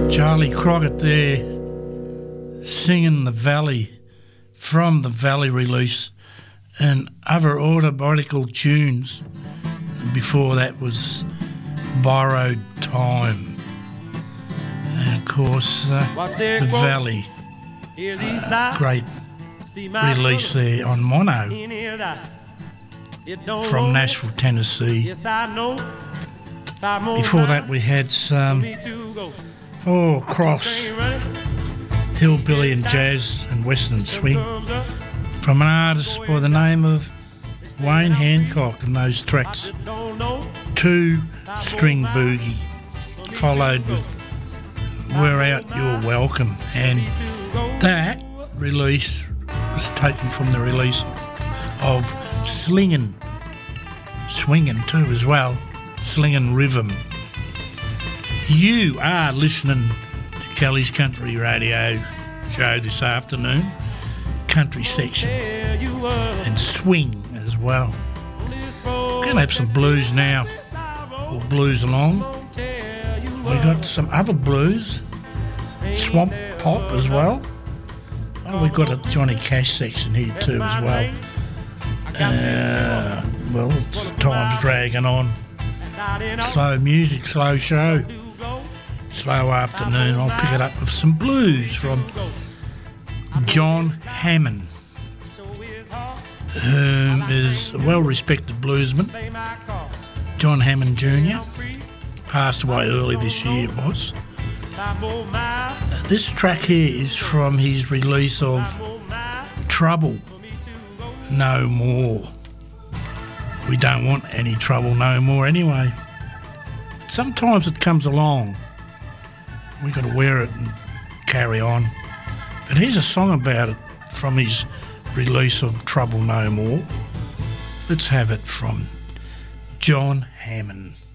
Charlie Crockett there singing The Valley from the Valley release and other autobiographical tunes. Before that was Borrowed Time. And of course, The Valley, great release there on mono from Nashville, Tennessee. Before that we had some cross hillbilly and jazz and western swing from an artist by the name of Wayne Hancock, and those tracks Two String Boogie, followed with We're Out, You're Welcome, and that release was taken from the release of Slingin', Swingin' too as well, Slingin' Rhythm. You are listening to Kelly's Country Radio show this afternoon, country section and swing as well. Going to have some blues now, or blues along. We got some other blues, swamp pop as well. Oh, we've got a Johnny Cash section here too as well. Well, time's dragging on. Slow music, slow show, slow afternoon. I'll pick it up with some blues from John Hammond, whom is a well-respected bluesman. John Hammond Jr. passed away early this year, it was. This track here is from his release of Trouble No More. We don't want any trouble no more anyway. Sometimes it comes along. We've got to wear it and carry on. But here's a song about it from his release of Trouble No More. Let's have it from John Hammond.